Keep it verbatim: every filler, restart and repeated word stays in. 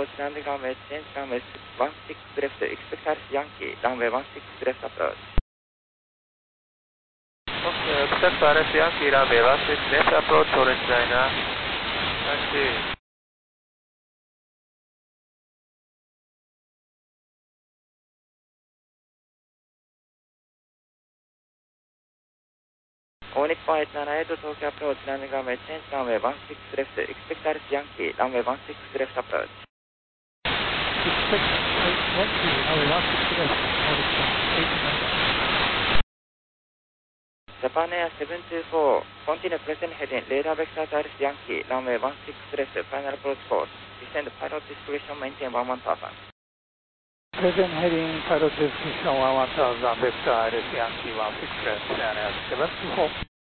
approach landing runway change runway one six left, expect Harris Yankee, runway one six left approach. Okay, expect Harris Yankee, runway one six left approach, orange liner. Taxi. All Nippon eight nine eight Tokyo approach landing runway change runway one six left, expect Harris Yankee, runway one six left approach. Expect Yankee, runway one six left, eight nine. Japan Air seven two four, continue present heading, radar vector to Harris Yankee, runway one six left, final approach course. Descend pilot discretion, maintain one one thousand. Present heading, pilot discretion one one thousand, vector Harris Yankee one six left, Japan Air seven two four.